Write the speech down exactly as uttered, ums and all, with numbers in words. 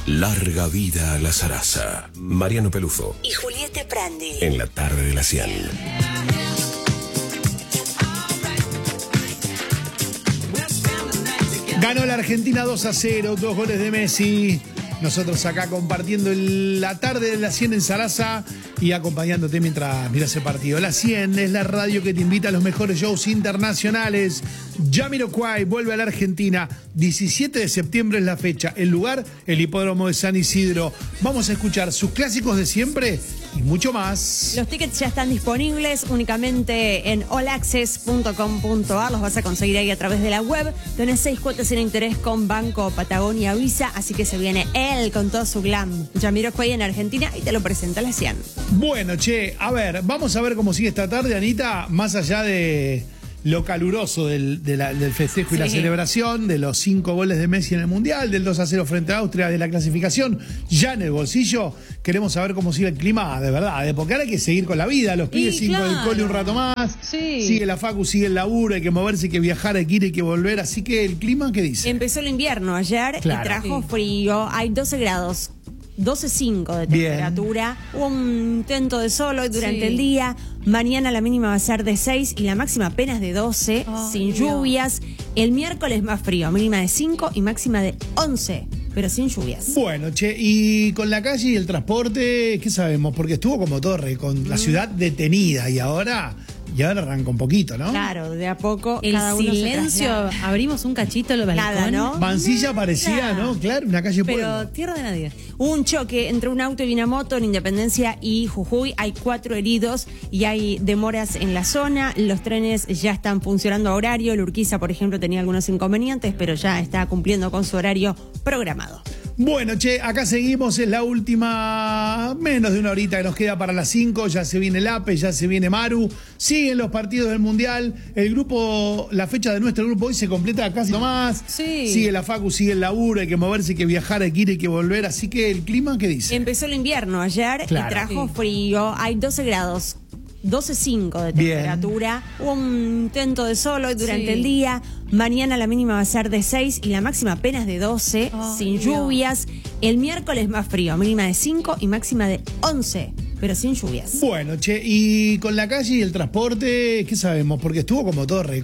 Larga vida a la zaraza. Mariano Peluso y Julieta Prandi en la tarde de la cien. Ganó la Argentina dos a cero, dos goles de Messi. Nosotros acá compartiendo el, la tarde de la cien en Zaraza y acompañándote mientras miras el partido. La cien es la radio que te invita a los mejores shows internacionales. Jamiroquai vuelve a la Argentina. diecisiete de septiembre es la fecha. El lugar, el hipódromo de San Isidro. Vamos a escuchar sus clásicos de siempre y mucho más. Los tickets ya están disponibles únicamente en all access punto com punto a r. Los vas a conseguir ahí a través de la web. Tenés seis cuotas sin interés con Banco Patagonia Visa, así que se viene él con todo su glam. Jamiroquai en Argentina y te lo presenta la cien. Bueno, che, a ver, vamos a ver cómo sigue esta tarde, Anita, más allá de lo caluroso del, de la, del festejo sí. y la celebración, de los cinco goles de Messi en el Mundial, del dos a cero frente a Austria, de la clasificación, ya en el bolsillo. Queremos saber cómo sigue el clima, de verdad, ¿eh? Porque ahora hay que seguir con la vida, los pibes siguen claro. con el cole un rato más, sí. sigue la facu, sigue el laburo, hay que moverse, hay que viajar, hay que ir, hay que volver, así que el clima, ¿qué dice? Empezó el invierno ayer claro. y trajo sí. frío, hay doce grados. doce coma cinco de temperatura. Bien. Hubo un intento de sol hoy durante sí. el día. Mañana la mínima va a ser de seis y la máxima apenas de doce, oh, sin Dios. lluvias. El miércoles más frío, mínima de cinco y máxima de once, pero sin lluvias. Bueno, che, y con la calle y el transporte, ¿qué sabemos? Porque estuvo como torre, con mm. la ciudad detenida y ahora... Y ahora arranca un poquito, ¿no? Claro, de a poco. El cada uno silencio, abrimos un cachito el balcón. Nada, ¿no? Mansilla parecía, claro. ¿no? Claro, una calle Pero pueblo. tierra de nadie. Hubo un choque entre un auto y una moto en Independencia y Jujuy. Hay cuatro heridos y hay demoras en la zona. Los trenes ya están funcionando a horario. La Urquiza, por ejemplo, tenía algunos inconvenientes, pero ya está cumpliendo con su horario programado. Bueno, che, acá seguimos, es la última, menos de una horita que nos queda para las cinco, ya se viene el A P E, ya se viene Maru, siguen los partidos del Mundial, el grupo, la fecha de nuestro grupo hoy se completa casi nomás, sí. sigue la facu, sigue el laburo, hay que moverse, hay que viajar, hay que ir, hay que volver, así que el clima, ¿qué dice? Empezó el invierno ayer claro. y trajo sí. frío, hay doce grados. doce coma cinco de temperatura. Bien. Hubo un intento de sol hoy durante sí. el día. Mañana la mínima va a ser de seis y la máxima apenas de doce, oh, sin Dios. lluvias. El miércoles más frío, mínima de cinco y máxima de once, pero sin lluvias. Bueno, che, y con la calle y el transporte, ¿qué sabemos? Porque estuvo como torre,